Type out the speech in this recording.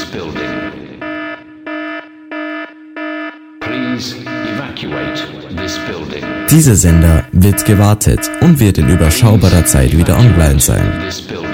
this building. Please evacuate this building. Dieser Sender wird gewartet und wird in überschaubarer Zeit wieder online sein. This building.